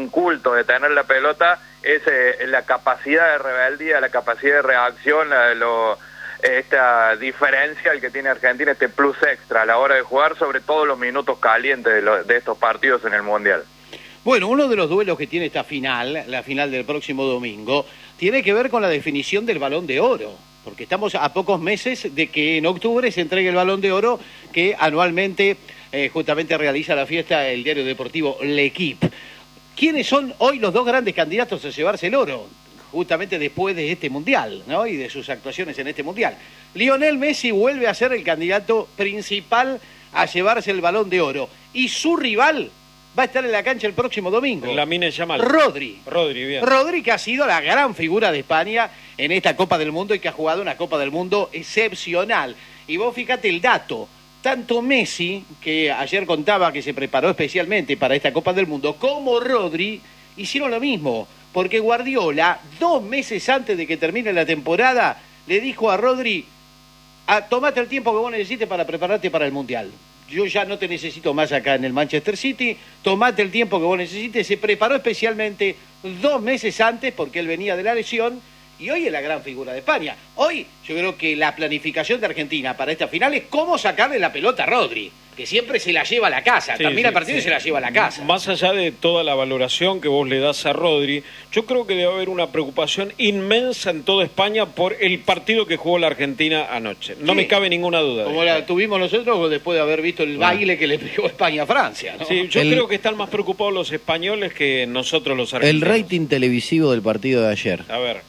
un culto de tener la pelota, es la capacidad de rebeldía, la capacidad de reacción, esta diferencia el que tiene Argentina, este plus extra a la hora de jugar, sobre todo los minutos calientes de estos partidos en el Mundial. Bueno, uno de los duelos que tiene esta final, la final del próximo domingo, tiene que ver con la definición del Balón de Oro, porque estamos a pocos meses de que en octubre se entregue el Balón de Oro que anualmente justamente realiza la fiesta el diario deportivo L'Équipe. ¿Quiénes son hoy los dos grandes candidatos a llevarse el oro? Justamente después de este Mundial, ¿no? Y de sus actuaciones en este Mundial. Lionel Messi vuelve a ser el candidato principal a llevarse el Balón de Oro. Y su rival va a estar en la cancha el próximo domingo. Lamine Yamal. Rodri, bien. Rodri, que ha sido la gran figura de España en esta Copa del Mundo y que ha jugado una Copa del Mundo excepcional. Y vos fíjate el dato. Tanto Messi, que ayer contaba que se preparó especialmente para esta Copa del Mundo, como Rodri, hicieron lo mismo. Porque Guardiola, 2 meses antes de que termine la temporada, le dijo a Rodri, tomate el tiempo que vos necesites para prepararte para el Mundial. Yo ya no te necesito más acá en el Manchester City, tomate el tiempo que vos necesites. Se preparó especialmente 2 meses antes porque él venía de la lesión y hoy es la gran figura de España. Hoy yo creo que la planificación de Argentina para esta final es cómo sacarle la pelota a Rodri, que siempre se la lleva a la casa, termina el partido y se la lleva a la casa. Más allá de toda la valoración que vos le das a Rodri, yo creo que debe haber una preocupación inmensa en toda España por el partido que jugó la Argentina anoche. No me cabe ninguna duda. Como la tuvimos nosotros después de haber visto el baile que le pegó España a Francia, ¿no? Sí, yo creo que están más preocupados los españoles que nosotros los argentinos. El rating televisivo del partido de ayer. A ver.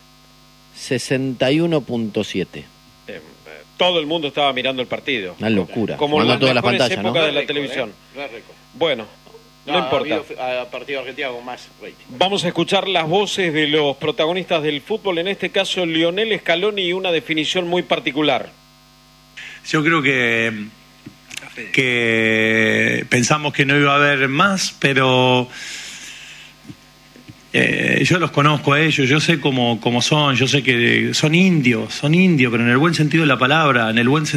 61.7. Todo el mundo estaba mirando el partido. Una locura. Como en las todas las mejores pantallas, épocas ¿no? de la televisión. Récord. Bueno, no importa. Ha partido Argentina con más rating. Vamos a escuchar las voces de los protagonistas del fútbol, en este caso Lionel Scaloni, y una definición muy particular. Yo creo que pensamos que no iba a haber más, pero yo los conozco a ellos, yo sé cómo son, yo sé que son indios, pero en el buen sentido de la palabra,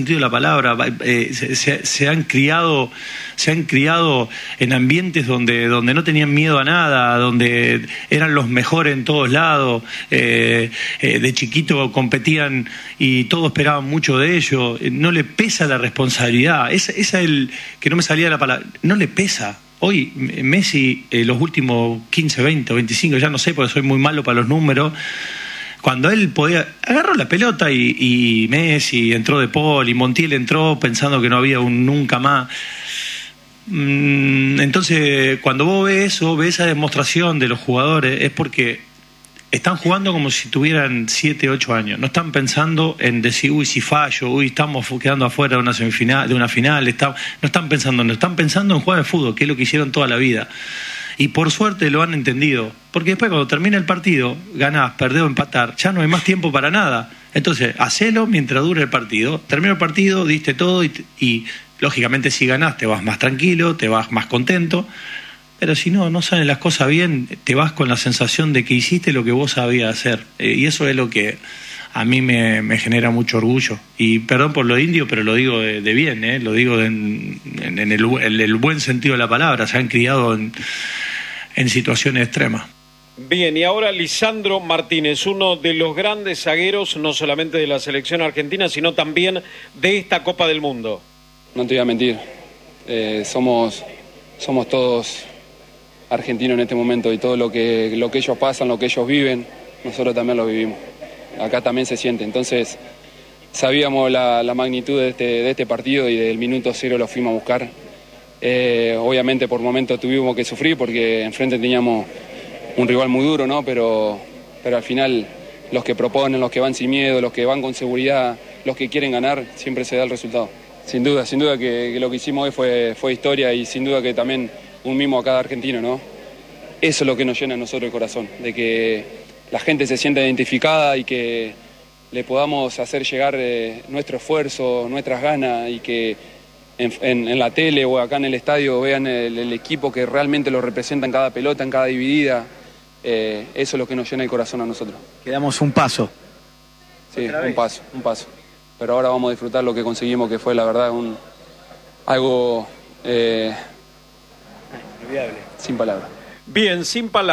se han criado en ambientes donde no tenían miedo a nada, donde eran los mejores en todos lados, de chiquito competían y todos esperaban mucho de ellos, no le pesa la responsabilidad, esa es el que no me salía la palabra, no le pesa. Hoy Messi, los últimos 15, 20 o 25, ya no sé porque soy muy malo para los números, cuando él podía, agarró la pelota y Messi entró de Paul y Montiel entró pensando que no había un nunca más. Entonces, cuando vos ves esa demostración de los jugadores, es porque están jugando como si tuvieran 7, 8 años. No están pensando en decir, si fallo, estamos quedando afuera de una semifinal, de una final. No están pensando en jugar al fútbol, que es lo que hicieron toda la vida. Y por suerte lo han entendido. Porque después cuando termina el partido, ganás, perdés o empatar, ya no hay más tiempo para nada. Entonces, hacelo mientras dure el partido. Termina el partido, diste todo y lógicamente si ganás te vas más tranquilo, te vas más contento. Pero si no salen las cosas bien, te vas con la sensación de que hiciste lo que vos sabías hacer. Y eso es lo que a mí me genera mucho orgullo. Y perdón por lo indio, pero lo digo de bien, lo digo en el buen sentido de la palabra. Se han criado en situaciones extremas. Bien, y ahora Lisandro Martínez, uno de los grandes zagueros, no solamente de la selección argentina, sino también de esta Copa del Mundo. No te voy a mentir, somos todos argentinos en este momento y todo lo que ellos pasan, lo que ellos viven, nosotros también lo vivimos. Acá también se siente. Entonces sabíamos la magnitud de este partido y del minuto 0 lo fuimos a buscar. Obviamente por momentos tuvimos que sufrir porque enfrente teníamos un rival muy duro, ¿no? Pero al final los que proponen, los que van sin miedo, los que van con seguridad, los que quieren ganar, siempre se da el resultado. Sin duda que lo que hicimos hoy fue historia y sin duda que también un mimo a cada argentino, ¿no? Eso es lo que nos llena a nosotros el corazón, de que la gente se sienta identificada y que le podamos hacer llegar nuestro esfuerzo, nuestras ganas y que en la tele o acá en el estadio vean el equipo que realmente lo representa en cada pelota, en cada dividida. Eso es lo que nos llena el corazón a nosotros. Quedamos un paso. Sí, un paso. Pero ahora vamos a disfrutar lo que conseguimos, que fue la verdad algo... inolvidable. Sin palabras. Bien, sin palabras.